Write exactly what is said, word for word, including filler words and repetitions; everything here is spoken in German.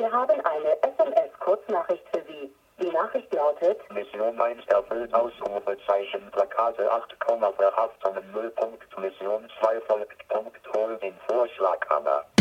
Wir haben eine S M S-Kurznachricht für Sie. Die Nachricht lautet: Mission eins erfüllt, Ausrufezeichen, Plakate acht Komma verhaften, null Punkt, Mission zwei folgt, Punkt, hol den Vorschlaghammer.